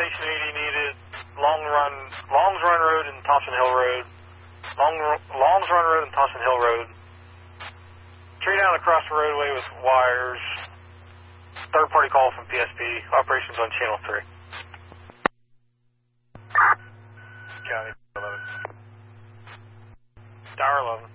Station 80 needed Longs Run Road and Thompson Hill Road. Longs Run Road and Thompson Hill Road. Tree down across the roadway with wires. Third party call from PSP. Operations on Channel 3. County 11. Tower 11.